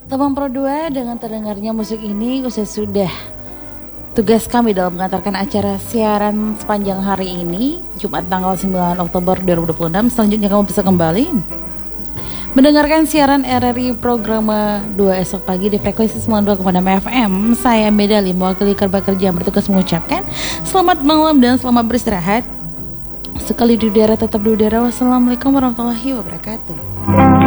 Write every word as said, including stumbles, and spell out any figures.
Teman Pro dua, dengan terdengarnya musik ini usai sudah tugas kami dalam mengantarkan acara siaran sepanjang hari ini, Jumat tanggal sembilan Oktober dua ribu dua puluh enam. Selanjutnya kamu bisa kembali mendengarkan siaran R R I program dua esok pagi di frekuensi sembilan puluh dua koma enam F M. Saya Medali, mewakili kerba kerja bertugas mengucapkan selamat malam dan selamat beristirahat. Sekali di udara tetap di udara. Wassalamualaikum warahmatullahi wabarakatuh.